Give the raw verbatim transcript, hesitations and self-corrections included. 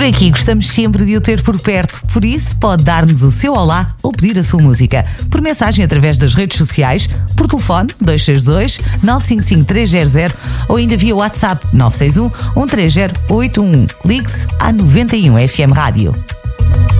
Por aqui gostamos sempre de o ter por perto, por isso pode dar-nos o seu olá ou pedir a sua música. Por mensagem através das redes sociais, por telefone dois seis dois, nove cinco cinco, três zero zero ou ainda via WhatsApp nove seis um, um três zero, oito um um. Ligue-se à noventa e um F M Rádio.